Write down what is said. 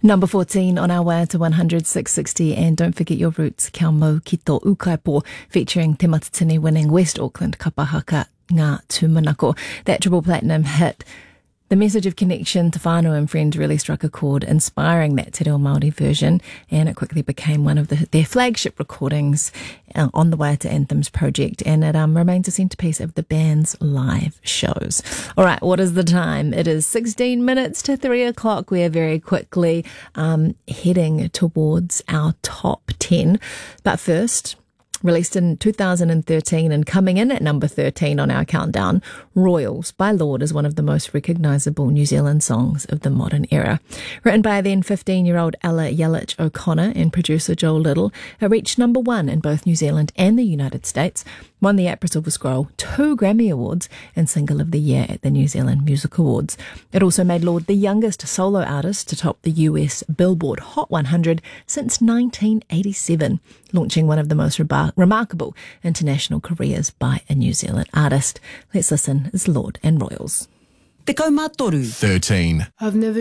Number 14 on our way to 100, 660, and don't forget your roots, Kia Mau Ki Tō Ukaipo, featuring Te Matatini winning West Auckland Kapahaka Ngā Tūmanako. That triple platinum hit. The message of connection to whānau and friends really struck a chord, inspiring that Te Reo Māori version, and it quickly became one of their flagship recordings on the Waiata Anthems project, and it remains a centrepiece of the band's live shows. All right, what is the time? It is 16 minutes to 3 o'clock. We are very quickly heading towards our top 10. But first, released in 2013 and coming in at number 13 on our countdown, Royals by Lorde is one of the most recognisable New Zealand songs of the modern era. Written by then 15-year-old Ella Yelich O'Connor and producer Joel Little, it reached number 1 in both New Zealand and the United States, won the APRA Silver Scroll, 2 Grammy Awards, and Single of the Year at the New Zealand Music Awards. It also made Lorde the youngest solo artist to top the US Billboard Hot 100 since 1987, launching one of the most remarkable international careers by a New Zealand artist. Let's listen. It's Lorde and Royals. Te kaumatoru. 13. I've never